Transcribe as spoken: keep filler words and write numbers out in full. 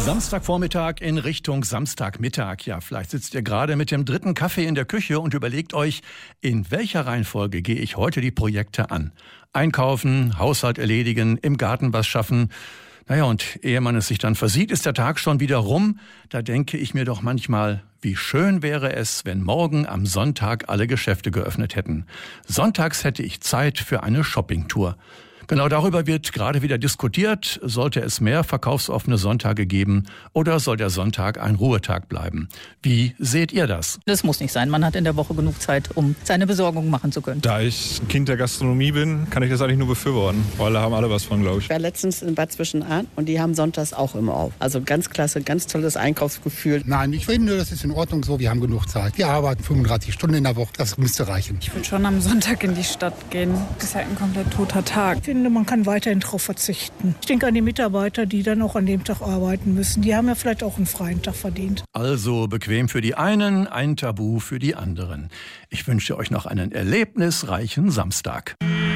Samstagvormittag in Richtung Samstagmittag. Ja, vielleicht sitzt ihr gerade mit dem dritten Kaffee in der Küche und überlegt euch, in welcher Reihenfolge gehe ich heute die Projekte an? Einkaufen, Haushalt erledigen, im Garten was schaffen. Naja, und ehe man es sich dann versieht, ist der Tag schon wieder rum. Da denke ich mir doch manchmal, wie schön wäre es, wenn morgen am Sonntag alle Geschäfte geöffnet hätten. Sonntags hätte ich Zeit für eine Shoppingtour. Genau darüber wird gerade wieder diskutiert. Sollte es mehr verkaufsoffene Sonntage geben oder soll der Sonntag ein Ruhetag bleiben? Wie seht ihr das? Das muss nicht sein. Man hat in der Woche genug Zeit, um seine Besorgung machen zu können. Da ich Kind der Gastronomie bin, kann ich das eigentlich nur befürworten, weil da haben alle was von, glaube ich. Ich war letztens in Bad Zwischenahn und die haben sonntags auch immer auf. Also ganz klasse, ganz tolles Einkaufsgefühl. Nein, ich finde, das ist in Ordnung so. Wir haben genug Zeit. Wir arbeiten fünfunddreißig Stunden in der Woche. Das müsste reichen. Ich würde schon am Sonntag in die Stadt gehen. Das ist ja ein komplett toter Tag. Ich finde, man kann weiterhin darauf verzichten. Ich denke an die Mitarbeiter, die dann auch an dem Tag arbeiten müssen. Die haben ja vielleicht auch einen freien Tag verdient. Also bequem für die einen, ein Tabu für die anderen. Ich wünsche euch noch einen erlebnisreichen Samstag.